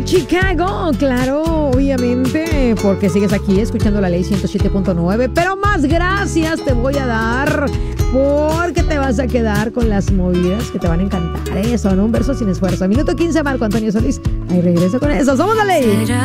Chicago, claro, obviamente, porque sigues aquí escuchando la ley 107.9, pero más gracias te voy a dar porque te vas a quedar con las movidas que te van a encantar. Eso, ¿no? Un verso sin esfuerzo. Minuto 15, Marco Antonio Solís. Ahí regreso con eso. ¡Somos la ley!